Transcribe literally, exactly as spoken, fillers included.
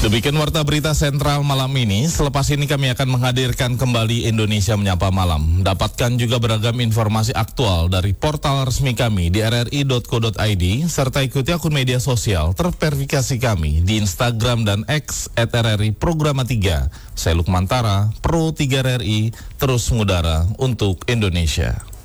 Demikian Warta Berita Sentral malam ini. Selepas ini kami akan menghadirkan kembali Indonesia Menyapa Malam. Dapatkan juga beragam informasi aktual dari portal resmi kami di r r i dot co dot i d serta ikuti akun media sosial terverifikasi kami di Instagram dan X at r r i programa tiga. Saya Lukman Tara, Pro tiga R R I, terus mengudara untuk Indonesia.